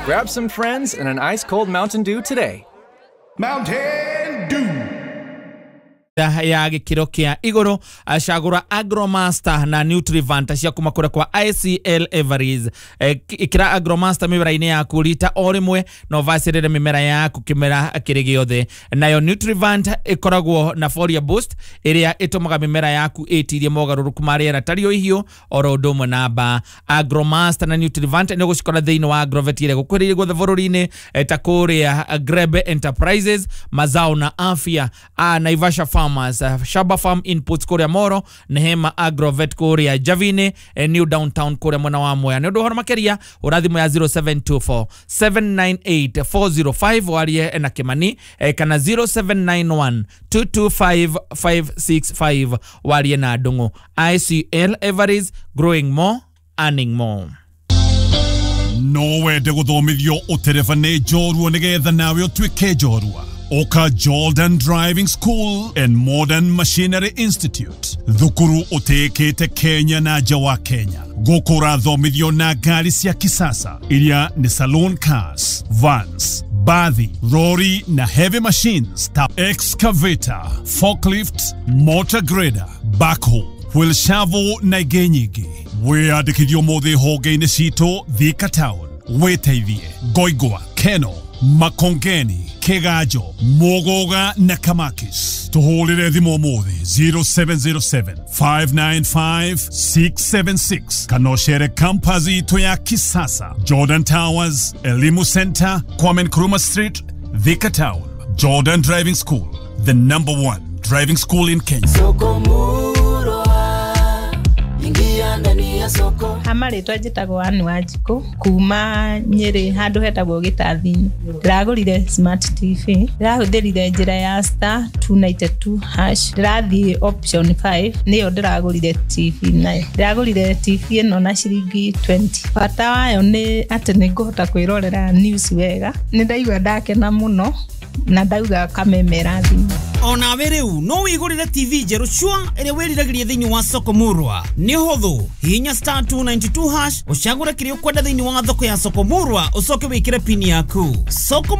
Grab some friends and an ice-cold Mountain Dew today. Mountain Dew. Ya gikiro kia igoro ashagura Agromaster na Nutrivant cia kuma kura kwa ICL Everest ikira Agromaster mimera ine ya kulita orimwe no vasirire mimera yaku kimera kirigi yothe nayo Nutrivant ikoragwo na Foliar Boost iria itumaga mimera yaku etirie mogaruruku marera tario ihio oro ndomwe namba Agromaster na Nutrivant ne gucikora thiini wa Agrovet ire gukwiririe gothe bururi-ini takuria Grebe Enterprises mazao na afya Naivasha Farmers, Shaba Farm Inputs Korea Moro, Nehema Agrovet Korea Javine, New Downtown Korea Mwana wa Moya. Nyodo horo makeria, uradhimu ya 0724-798-405 warie na Kimani, kana 0791-225-565 warie na Dungu. ICL Everest, growing more, earning more. Nowe de guthomithio uterefane jorua nigetha nawe utwike jorua. Oka Jordan Driving School and Modern Machinery Institute. Thukuru utekete Kenya na Jawa Kenya. Gokora thomithio na gari cia kisasa. Iria ni saloon cars, vans, bathi, lorry na heavy machines, excavator, forklift, motor grader, backhoe, wheel shovel na genyigi. Weandikithio mothe hoge-ini cito Thika Town. Weteithie Goigwa, Keno, Makongeni, Kegajo, Mogoga na Kamakis. Tuhulire thimo mothe 0707-595-676. Kanoshere kampazi to ya kisasa. Jordan Towers, Elimu Center, Kwame Nkrumah Street, Thika Town. Jordan Driving School, the #1 driving school in Kenya. Amari twajitagwo Anu Wanjiku kuma Nyeri handu hetagwo Gitathini. Ndiragurire smart TV, ndirahuthirire njira ya *292#. Ndirathie option 5 niyo ndiragurire TV nayo. Ndiragurire TV ino na ciringi 20. Bata wayo ni ati ninguhota kwirorera news wega. Nindaigua ndakena muno na ndauga kamemera thimu. Ona weriu no wigurire TV jeru shwa ere weriragirie thiini wa Soko Murwa ni hothu hinya *292# ucagura kirio kwenda thiini wa thoko ya Soko Murwa ucoke wikire pini yaku Soko